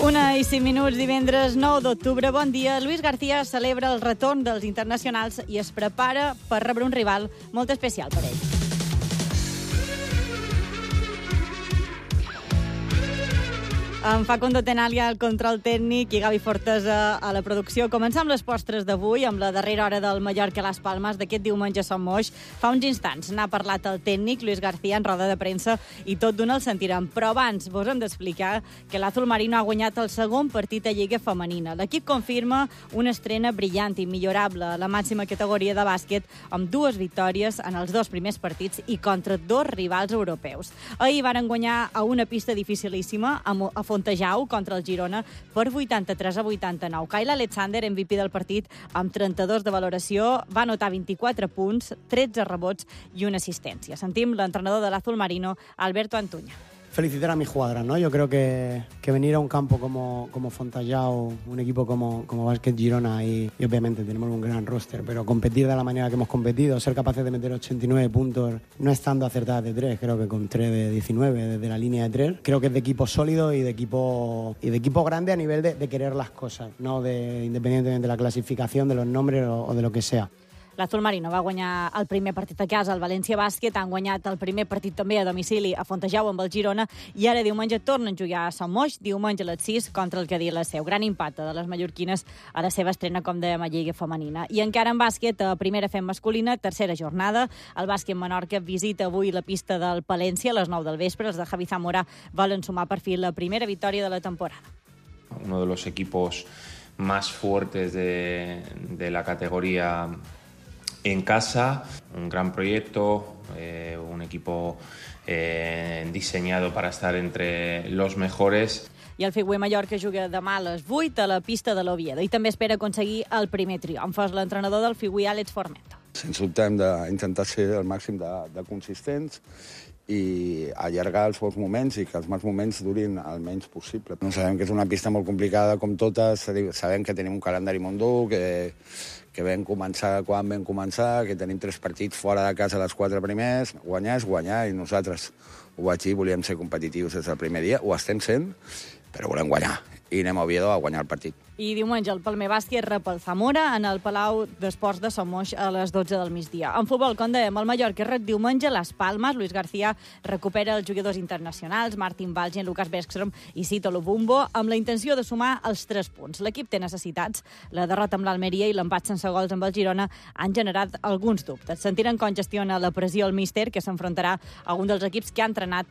1:05, divendres 9 d'octubre. Bon dia. Luis García celebra el retorn dels internacionals i es prepara per rebre un rival molt especial per ell. En Facundo Tenaglia al control tècnic i Gavi Fortesa a la producció. Començam les postres d'avui amb la darrera hora del Mallorca a Las Palmas d'aquest diumenge a Sant Moix. Fa uns instants n'ha parlat el tècnic Luis García en roda de premsa i tot d'una el sentirem. Però abans vos hem d'explicar que l'Azul Marino ha guanyat el segon partit a Lliga Femenina. L'equip confirma una estrena brillant i millorable a la màxima categoria de bàsquet amb 2 victòries en els 2 primers partits i contra 2 rivals europeus. Ahir varen guanyar a una pista dificilíssima a Fontejau contra el Girona per 83-89. Kyle Alexander, MVP del partit, amb 32 de valoració, va anotar 24 punts, 13 rebots i una assistència. Sentim l'entrenador de l'Azul Marino, Alberto Antuña. Felicitar a mis jugadoras, ¿no? Yo creo que venir a un campo como Fontejau, un equipo como Básquet Girona y obviamente tenemos un gran roster, pero competir de la manera que hemos competido, ser capaces de meter 89 puntos, no estando acertadas de 3, creo que con 3 de 19 desde la línea de 3, creo que es de equipo sólido y de equipo grande a nivel de querer las cosas, no independientemente de la clasificación, de los nombres o de lo que sea. L'Azul Marino va guanyar el primer partit a casa, el València Bàsquet, han guanyat el primer partit també a domicili a Fontejau amb el Girona i ara diumenge tornen a jugar a Sant Moix, diumenge a les 6 contra el Cadí la Seu. Gran impacte de les mallorquines a la seva estrena, com dèiem, a Lliga Femenina. I encara en bàsquet, a primera fem masculina, tercera jornada. El bàsquet Menorca visita avui la pista del Palència a les 9 del vespre. Els de Javi Zamora volen sumar per fi la primera victòria de la temporada. Uno de los equipos más fuertes de la categoría en casa, un gran proyecto, un equipo diseñado para estar entre los mejores. I el Figüer Mallorca juga demà a les 8 a la pista de l'Oviedo i també espera aconseguir el primer triomf. És l'entrenador del Figüer, Àlex Formentor. Sens dubte hem d'intentar ser el màxim de consistents i allargar els bons moments i que els mals moments durin el menys possible. No sabem que és una pista molt complicada com totes, sabem que tenim un calendari molt dur, que vam començar quan vam començar, que tenim 3 partits fora de casa les 4 primers. Guanyar és guanyar i nosaltres ho vaig dir, volíem ser competitius des del primer dia, ho estem sent, però volem guanyar i anem a Oviedo a guanyar el partit. I diumenge el Palmer Bàsquet rep el Zamora en el Palau d'Esports de Sant Moix a les 12 del migdia. En futbol, com dèiem, el Mallorca rep diumenge Las Palmas. Luis García recupera els jugadors internacionals, Martin Valgen, Lucas Bergström i Cito Lubumbo, amb la intenció de sumar els 3 punts. L'equip té necessitats. La derrota amb l'Almeria i l'empat sense gols amb el Girona han generat alguns dubtes. Sentiran com gestiona la pressió el míster, que s'enfrontarà a un dels equips que ha entrenat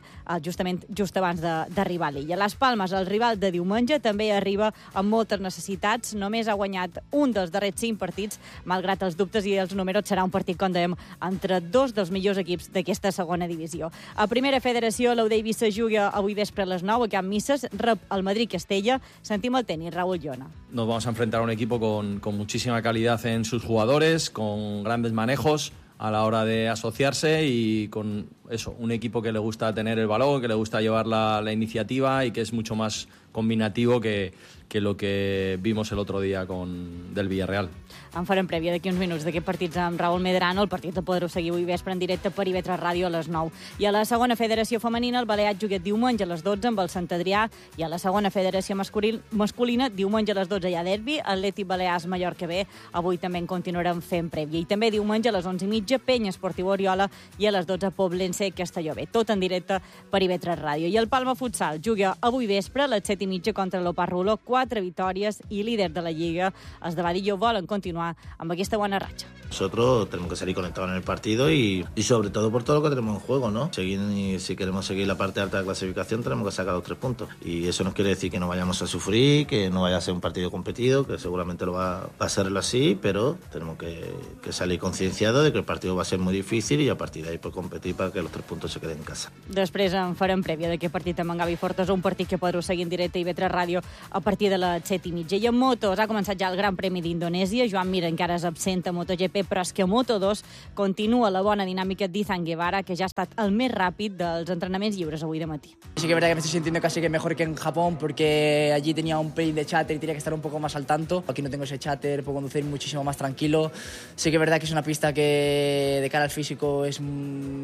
just abans d'arribar a l'illa. Las Palmas, el rival de diumenge, també arriba amb moltes necessitats. Només ha guanyat un dels darrers 5 partits, malgrat els dubtes i els números. Serà un partit, com dèiem, entre 2 dels millors equips d'aquesta segona divisió. A primera federació, l'Eudeivi se juga avui vespre a les 9 a Camp Misses, rep el Madrid-Castella. Sentim el tenis, Raúl Llona. Nos vamos a enfrentar a un equipo con muchísima calidad en sus jugadores, con grandes manejos a la hora de asociarse y con eso, un equipo que le gusta tener el balón, que le gusta llevar la iniciativa y que es mucho más combinativo que lo que vimos el otro día del Villarreal. En farem prèvia d'aquí uns minuts d'aquest partits amb Raúl Medrano. El partit el podreu seguir avui vespre en directe per IB3 Ràdio a les 9. I a la segona federació femenina, el Balears juga diumenge a les 12 amb el Sant Adrià, i a la segona federació masculina, diumenge a les 12 hi ha derbi, Atlètic Balears Mallorca B. Avui també en continuarem fent prèvia. I també diumenge a les 11:30, Penya Esportiu Oriola, i a les 12, Poblense Castelló B. Tot en directe per IB3 Ràdio. I el Palma Futsal juga avui vespre a les 7:30 contra l'Oparrulo, 4 victòries i líder de la Lliga. Els de Vadillo volen continuar amb aquesta bona ratxa. Nosotros tenemos que salir conectados en el partido y sobre todo por todo lo que tenemos en juego, ¿no? Si queremos seguir la parte alta de clasificación tenemos que sacar los 3 puntos. Y eso no quiere decir que no vayamos a sufrir, que no vaya a ser un partido competido, que seguramente lo va a ser así, pero tenemos que salir concienciados de que el partido va a ser muy difícil y a partir de ahí pues competir para que los 3 puntos se queden en casa. Després en farem prèvia d'aquest partit amb en Gavi Fortes, un partit que podreu seguir en directe a IB3 Ràdio a partir de les 7:30. I en motos ha començat ja el Gran Premi d'Indonèsia. Joan Mir encara és absent a MotoGP, però és que a Moto2 continua la bona dinàmica d'Izan Guevara, que ja ha estat el més ràpid dels entrenaments lliures avui de matí. Sí que es verdad que me estoy sintiendo casi que mejor que en Japón, porque allí tenía un pelín de cháter y tenía que estar un poco más al tanto. Aquí no tengo ese cháter, puedo conducir muchísimo más tranquilo. Sí que es verdad que es una pista que de cara al físico es muy dura.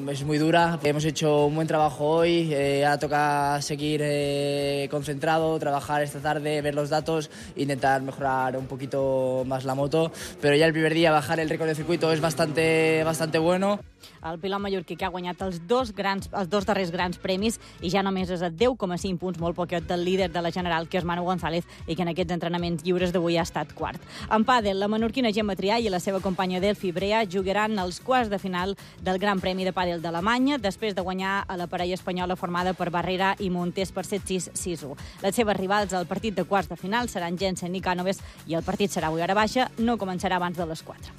dura. Hemos hecho un buen trabajo hoy, ahora toca seguir concentrado, trabajar esta tarde, ver los datos, intentar mejorar un poquito más la moto, però ja el primer dia bajar el récord de circuito és bastante bueno. El pilot mallorquí que ha guanyat els dos darrers grans premis i ja només és a 10,5 punts, molt poquet del líder de la general, que és Manu González, i que en aquests entrenaments lliures d'avui ha estat quart. En pàdel, la menorquina Gemma Triay i la seva companya Delphi Brea jugaran els quarts de final del Gran Premi de Pàdel d'Alemanya, després de guanyar a la parella espanyola formada per Barrera i Montés per 7-6, 6-1. Les seves rivals al partit de quarts de final seran Jensen i Cànoves, i el partit serà avui a hora baixa, no començarà abans de les 4.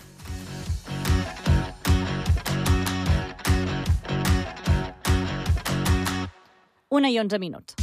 1:11.